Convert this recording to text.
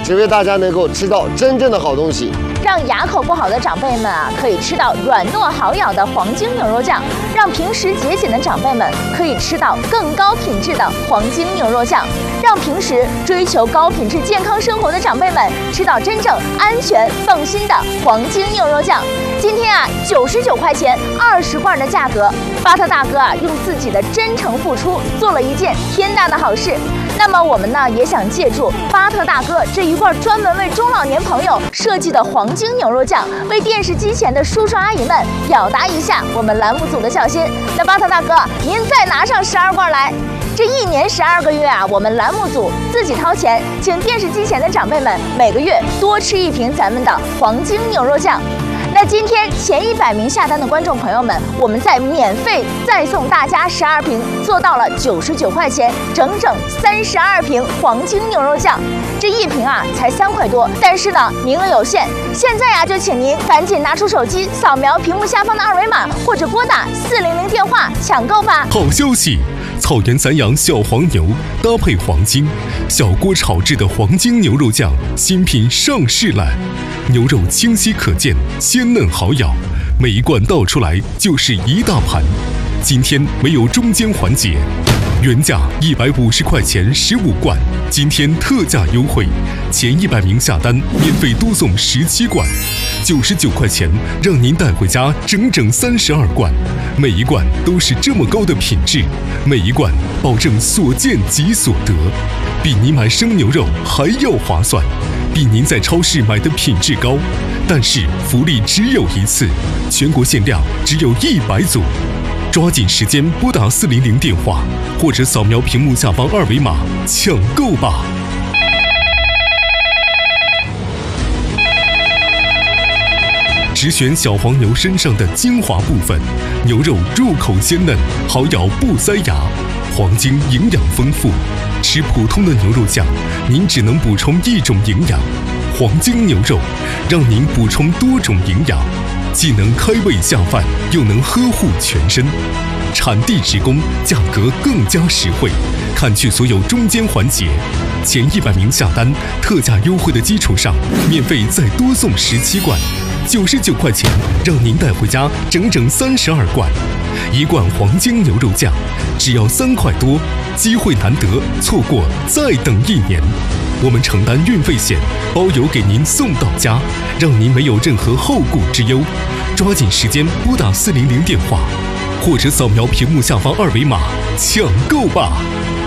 只为大家能够吃到真正的好东西。 让牙口不好的长辈们可以吃到软糯好咬的黄金牛肉酱，让平时节俭的长辈们可以吃到更高品质的黄金牛肉酱，让平时追求高品质健康生活的长辈们吃到真正安全放心的黄金牛肉酱。今天99块钱20罐的价格，巴特大哥用自己的真诚付出做了一件天大的好事。那么我们也想借助巴特大哥这一罐专门为中老年朋友设计的黄金牛肉酱，为电视机前的叔叔阿姨们表达一下我们栏目组的孝心。那巴特大哥，您再拿上12罐来。这1年12个月我们栏目组自己掏钱，请电视机前的长辈们每个月多吃1瓶咱们的黄金牛肉酱。那今天前100名下单的观众朋友们，我们再免费再送大家12瓶，做到了99块钱，整整32瓶黄金牛肉酱。这1瓶才3块多，但是名额有限，现在就请您赶紧拿出手机扫描屏幕下方的2维码，或者拨打400电话抢购吧。 好消息！草原散养小黄牛搭配黄金，小锅炒制的黄金牛肉酱新品上市了。牛肉清晰可见，鲜嫩好咬，每一罐倒出来就是一大盘。今天没有中间环节，原价150块钱15罐，今天特价优惠，前100名下单免费多送17罐，99块钱让您带回家整整32罐，每一罐都是这么高的品质，每一罐保证所见即所得，比你买生牛肉还要划算，比您在超市买的品质高。但是福利只有一次，全国限量只有100组，抓紧时间拨打400电话，或者扫描屏幕下方2维码抢购吧。只选小黄牛身上的精华部分，牛肉入口鲜嫩，好咬不塞牙，黄金营养丰富。吃普通的牛肉酱，您只能补充1种营养，黄金牛肉让您补充多种营养，既能开胃下饭，又能呵护全身。产地直供，价格更加实惠，砍去所有中间环节。前100名下单，特价优惠的基础上，免费再多送17罐，99块钱让您带回家整整32罐。1罐黄金牛肉酱只要3块多，机会难得，错过再等1年。我们承担运费险，包邮给您送到家，让您没有任何后顾之忧。抓紧时间拨打400电话，或者扫描屏幕下方2维码抢购吧。